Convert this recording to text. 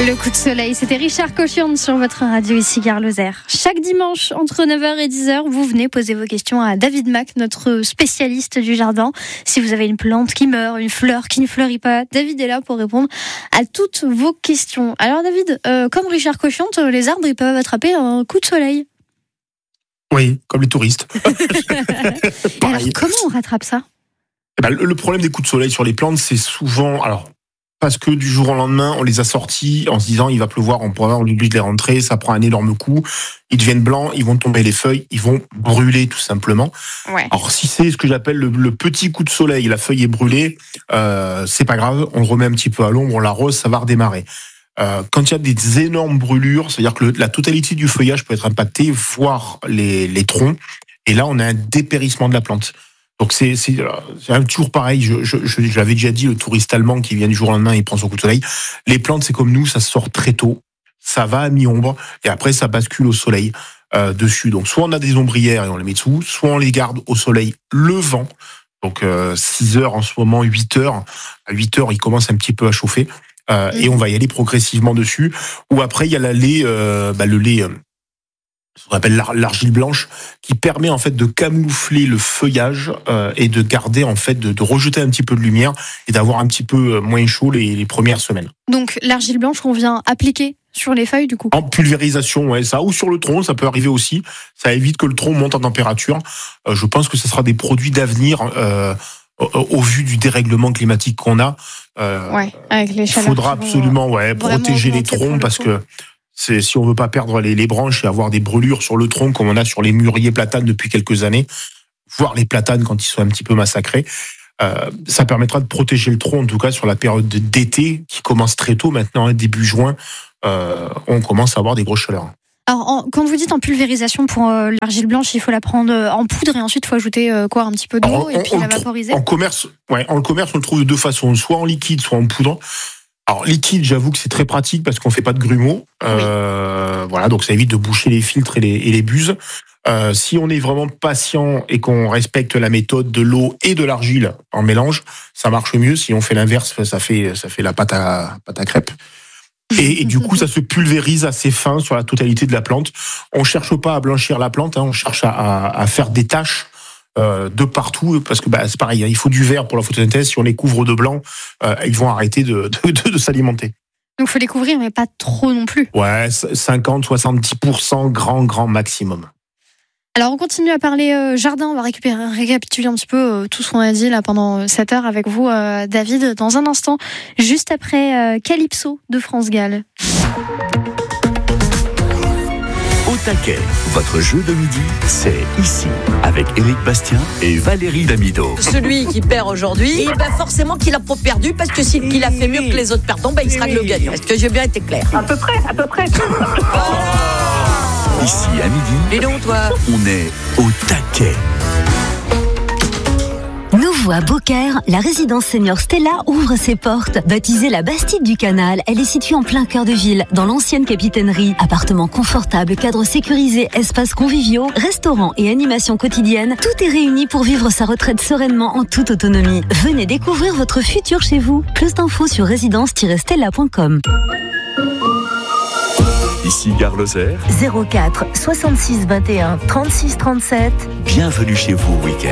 Le coup de soleil, c'était Richard Cochian sur votre radio ici Gare Lozère. Chaque dimanche, entre 9h et 10h, vous venez poser vos questions à David Mack, notre spécialiste du jardin. Si vous avez une plante qui meurt, une fleur qui ne fleurit pas, David est là pour répondre à toutes vos questions. Alors David, comme Richard Cochian, les arbres ils peuvent attraper un coup de soleil. Oui, comme les touristes. Alors comment on rattrape ça ? Le problème des coups de soleil sur les plantes, c'est souvent... parce que du jour au lendemain, on les a sortis en se disant il va pleuvoir, on oublie de les rentrer, ça prend un énorme coup, ils deviennent blancs, ils vont tomber les feuilles, ils vont brûler tout simplement. Ouais. Alors si c'est ce que j'appelle le petit coup de soleil, la feuille est brûlée, c'est pas grave, on le remet un petit peu à l'ombre, on l'arrose, ça va redémarrer. Quand il y a des énormes brûlures, c'est-à-dire que la totalité du feuillage peut être impactée, voire les troncs, et là on a un dépérissement de la plante. Donc c'est toujours pareil, je l'avais déjà dit, le touriste allemand qui vient du jour au lendemain, il prend son coup de soleil. Les plantes, c'est comme nous, ça sort très tôt, ça va à mi-ombre, et après ça bascule au soleil dessus. Donc soit on a des ombrières et on les met dessous, soit on les garde au soleil levant. Donc 6 heures en ce moment, 8 heures. À 8 heures, il commence un petit peu à chauffer, et on va y aller progressivement dessus. Ou après, il y a le lait... ce qu'on appelle l'argile blanche, qui permet en fait de camoufler le feuillage et de garder en fait de rejeter un petit peu de lumière et d'avoir un petit peu moins chaud les premières semaines. Donc l'argile blanche qu'on vient appliquer sur les feuilles du coup. En pulvérisation, ouais, ça, ou sur le tronc, ça peut arriver aussi. Ça évite que le tronc monte en température. Je pense que ce sera des produits d'avenir au vu du dérèglement climatique qu'on a. Avec les chaleurs. Il faudra absolument protéger les troncs parce que si on veut pas perdre les branches et avoir des brûlures sur le tronc comme on a sur les mûriers platanes depuis quelques années, voire les platanes quand ils sont un petit peu massacrés, ça permettra de protéger le tronc, en tout cas sur la période d'été qui commence très tôt maintenant, début juin, on commence à avoir des grosses chaleurs. Alors, quand vous dites en pulvérisation pour l'argile blanche, il faut la prendre en poudre et ensuite il faut ajouter un petit peu d'eau et puis la vaporiser. En commerce, on le trouve de deux façons, soit en liquide, soit en poudre. Alors liquide, j'avoue que c'est très pratique parce qu'on fait pas de grumeaux, voilà, donc ça évite de boucher les filtres et les buses. Si on est vraiment patient et qu'on respecte la méthode de l'eau et de l'argile en mélange, ça marche mieux. Si on fait l'inverse, ça fait la pâte à crêpes. Et du coup, ça se pulvérise assez fin sur la totalité de la plante. On cherche pas à blanchir la plante, on cherche à faire des taches de partout, parce que c'est pareil, il faut du vert pour la photosynthèse. Si on les couvre de blanc, ils vont arrêter de s'alimenter. Donc il faut les couvrir, mais pas trop non plus. Ouais, 50-70% grand maximum. Alors on continue à parler jardin, on va récapituler un petit peu tout ce qu'on a dit là pendant 7 heures avec vous David, dans un instant, juste après Calypso de France Gall. Au taquet, votre jeu de midi, c'est ici, avec Éric Bastien et Valérie Damido. Celui qui perd aujourd'hui, forcément qu'il a pas perdu, parce que s'il a fait mieux que les autres perdants, il sera le gagnant. Est-ce que j'ai bien été clair ? À peu près. Ici, à midi, Et donc, toi ? on est au taquet. Nouveau à Beaucaire, la résidence senior Stella ouvre ses portes. Baptisée la Bastide du Canal, elle est située en plein cœur de ville, dans l'ancienne capitainerie. Appartements confortables, cadres sécurisés, espaces conviviaux, restaurants et animations quotidiennes, tout est réuni pour vivre sa retraite sereinement en toute autonomie. Venez découvrir votre futur chez vous. Plus d'infos sur résidence-stella.com. Ici, Gare Lozère, 04 66 21 36 37. bienvenue chez vous, week-end.